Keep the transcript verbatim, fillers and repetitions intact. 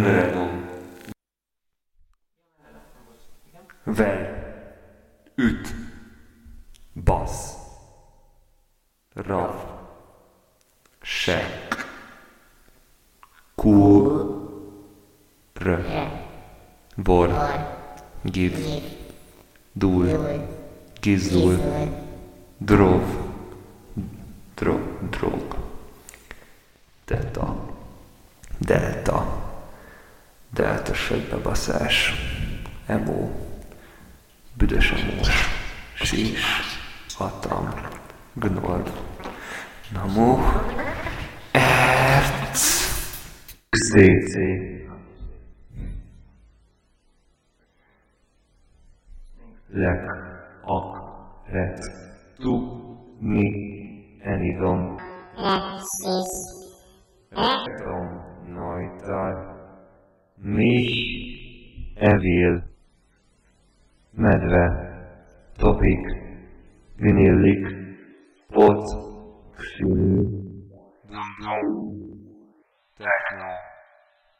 Unredom. Ver. Üt. Basz. Rav. Se. Kur. R. Vor. Giv. Dul. Gizdul. Drov. Drog. Drog. Delta. Delta. Delta sötbebaszás. Emo. Büdös emós. Sís. Hatam. Gnor. Namo. Erc. Zézé. Lek. Ak. Rec. Tu. Mi. Enidom. Rexis. Rektom. Najtar. Mich. Evil. Medve. Topik. Vinillik. Pot. Fülű. Dum-dum. Techno.